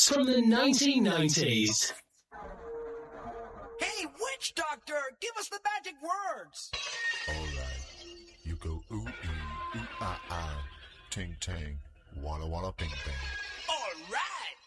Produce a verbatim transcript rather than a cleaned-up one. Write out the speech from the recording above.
hits from the nineteen nineties. Hey, witch doctor, give us the magic words. All right. You go ooh, ee, ooh, ah, ah, ting, tang, walla, walla, bing, bang.